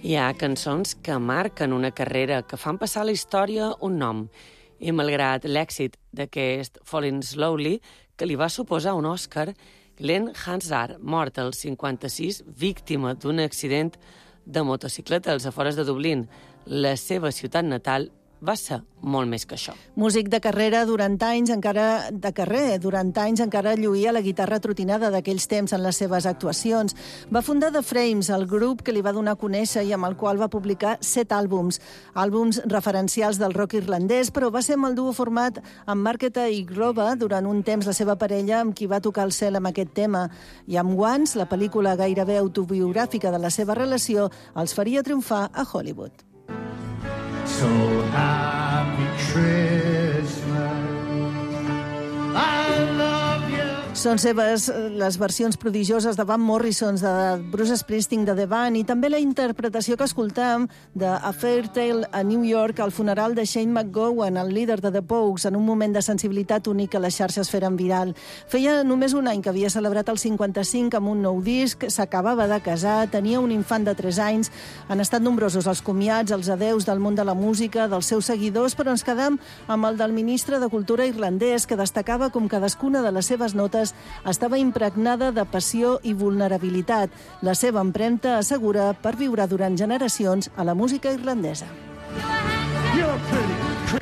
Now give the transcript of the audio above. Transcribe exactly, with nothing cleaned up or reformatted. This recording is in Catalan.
Hi ha cançons que marquen una carrera, que fan passar a la història un nom. I malgrat l'èxit d'aquest Falling Slowly, que li va suposar un Òscar, Glenn Hansard, mort als cinquanta-sis, víctima d'un accident de motocicleta als afores de Dublín, la seva ciutat natal, va ser molt més que això. Músic de carrera durant anys, encara de carrer, durant anys encara lluïa la guitarra trotinada d'aquells temps en les seves actuacions. Va fundar The Frames, el grup que li va donar a conèixer i amb el qual va publicar set àlbums, àlbums referencials del rock irlandès, però va ser amb el duo format amb Marketa i Groba durant un temps la seva parella amb qui va tocar el cel amb aquest tema. I amb Once, la pel·lícula gairebé autobiogràfica de la seva relació, els faria triomfar a Hollywood. So happy Christmas, I love you. Són seves les versions prodigioses de Van Morrison, de Bruce Springsteen, de The Band, i també la interpretació que escoltam de A Fair Tale a New York al funeral de Shane MacGowan, el líder de The Pogues, en un moment de sensibilitat únic que les xarxes feren viral. Feia només un any que havia celebrat el cinquanta-cinc amb un nou disc, s'acabava de casar, tenia un infant de tres anys. Han estat nombrosos els comiats, els adeus del món de la música, dels seus seguidors, però ens quedam amb el del ministre de Cultura irlandès, que destacava com cadascuna de les seves notes estava impregnada de passió i vulnerabilitat. La seva empremta assegura per viure durant generacions a la música irlandesa.